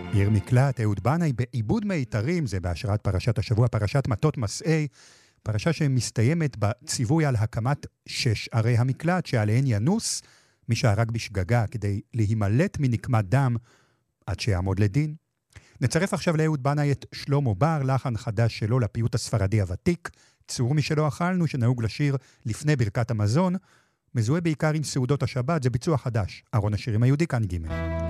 עיר מקלט, אהוד בנאי, בעיבוד מיתרים, זה בהשראת פרשת השבוע, פרשת מטות מסעי, פרשה שמסתיימת בציווי על הקמת 6 ערי המקלט, שעליהן ינוס מי שהרג בשגגה כדי להימלט מנקמת דם עד שיעמוד לדין. נצרף עכשיו לאהוד בנאי את שלמה בר, לחן חדש שלו לפיוט הספרדי הוותיק, צור משלא אכלנו, שנהוג לשיר לפני ברכת המזון, מזוהה בעיקר עם סעודות השבת, זה ביצוע חדש, ארון השירים היהודי כאן ג'.